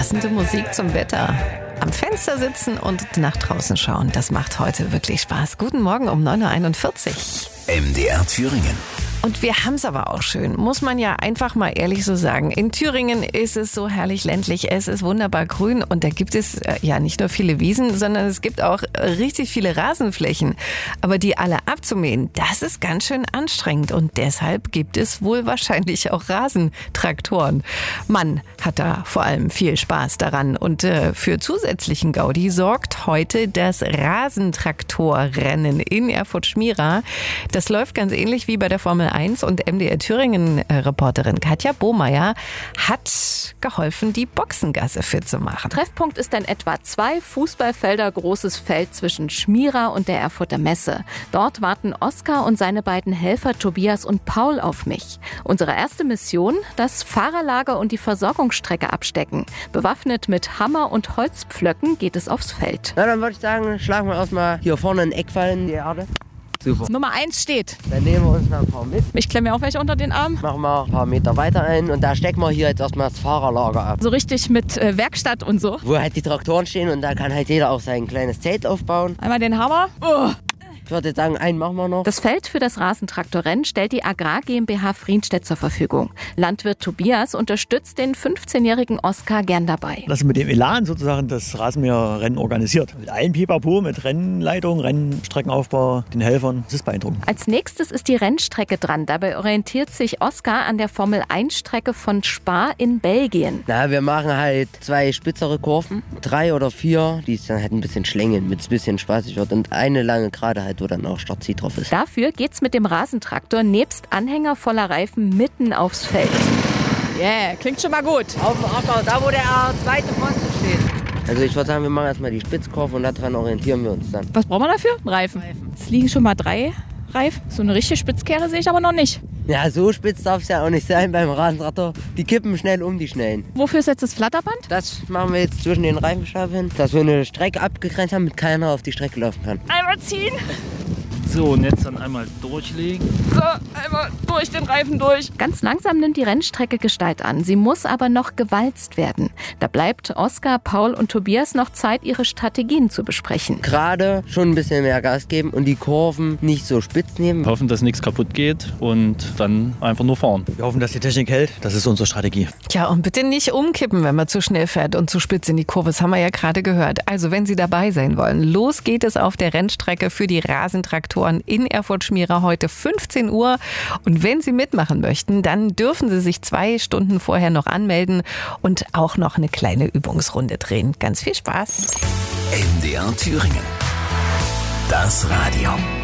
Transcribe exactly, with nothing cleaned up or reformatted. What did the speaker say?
Passende Musik zum Wetter. Am Fenster sitzen und nach draußen schauen, das macht heute wirklich Spaß. Guten Morgen um neun Uhr einundvierzig. M D R Thüringen. Und wir haben es aber auch schön, muss man ja einfach mal ehrlich so sagen. In Thüringen ist es so herrlich ländlich, es ist wunderbar grün und da gibt es äh, ja nicht nur viele Wiesen, sondern es gibt auch richtig viele Rasenflächen. Aber die alle abzumähen, das ist ganz schön anstrengend und deshalb gibt es wohl wahrscheinlich auch Rasentraktoren. Man hat da vor allem viel Spaß daran und äh, für zusätzlichen Gaudi sorgt heute das Rasentraktorrennen in Erfurt-Schmira. Das läuft ganz ähnlich wie bei der Formel eins und M D R Thüringen-Reporterin Katja Bohmeier hat geholfen, die Boxengasse fit zu machen. Treffpunkt ist ein etwa zwei Fußballfelder großes Feld zwischen Schmira und der Erfurter Messe. Dort warten Oskar und seine beiden Helfer Tobias und Paul auf mich. Unsere erste Mission, das Fahrerlager und die Versorgungsstrecke abstecken. Bewaffnet mit Hammer und Holzpflöcken geht es aufs Feld. Na, dann würde ich sagen, schlagen wir erstmal hier vorne einen Eckfall in die Erde. Super. Nummer eins steht. Dann nehmen wir uns noch ein paar mit. Ich klemme mir auch welche unter den Arm. Machen wir ein paar Meter weiter ein und da stecken wir hier jetzt erstmal das Fahrerlager ab. So richtig mit äh, Werkstatt und so. Wo halt die Traktoren stehen und da kann halt jeder auch sein kleines Zelt aufbauen. Einmal den Hammer. Oh. Ich würde jetzt sagen, einen machen wir noch. Das Feld für das Rasentraktorrennen stellt die Agrar GmbH Frienstedt zur Verfügung. Landwirt Tobias unterstützt den fünfzehnjährigen Oskar gern dabei. Das mit dem Elan sozusagen das Rasenmäherrennen organisiert. Mit allen Pipapo, mit Rennleitung, Rennstreckenaufbau, den Helfern. Das ist beeindruckend. Als nächstes ist die Rennstrecke dran. Dabei orientiert sich Oskar an der Formel eins Strecke von Spa in Belgien. Na, wir machen halt zwei spitzere Kurven, drei oder vier, die es dann halt ein bisschen schlängeln, mit es ein bisschen spaßig wird. Und eine lange Gerade halt, wo dann auch Startziel drauf ist. Dafür geht's mit dem Rasentraktor nebst Anhänger voller Reifen mitten aufs Feld. Yeah, klingt schon mal gut. Auf dem Acker, da wo der zweite Pfosten steht. Also ich würde sagen, wir machen erstmal die Spitzkurve und daran orientieren wir uns dann. Was brauchen wir dafür? Ein Reifen. Reifen. Es liegen schon mal drei Reifen. So eine richtige Spitzkehre sehe ich aber noch nicht. Ja, so spitz darf es ja auch nicht sein beim Rasentraktor. Die kippen schnell um, die Schnellen. Wofür ist jetzt das Flatterband? Das machen wir jetzt zwischen den Reifenstapeln, dass wir eine Strecke abgegrenzt haben, damit keiner auf die Strecke laufen kann. Einmal ziehen. So, und jetzt dann einmal durchlegen. So, einmal durch den Reifen durch. Ganz langsam nimmt die Rennstrecke Gestalt an. Sie muss aber noch gewalzt werden. Da bleibt Oskar, Paul und Tobias noch Zeit, ihre Strategien zu besprechen. Gerade schon ein bisschen mehr Gas geben und die Kurven nicht so spitz nehmen. Hoffen, dass nichts kaputt geht und dann einfach nur fahren. Wir hoffen, dass die Technik hält. Das ist unsere Strategie. Tja, und bitte nicht umkippen, wenn man zu schnell fährt und zu spitz in die Kurve. Das haben wir ja gerade gehört. Also, wenn Sie dabei sein wollen, los geht es auf der Rennstrecke für die Rasentraktoren in Erfurt-Schmira heute fünfzehn Uhr. Und wenn Sie mitmachen möchten, dann dürfen Sie sich zwei Stunden vorher noch anmelden und auch noch eine kleine Übungsrunde drehen. Ganz viel Spaß. M D R Thüringen. Das Radio.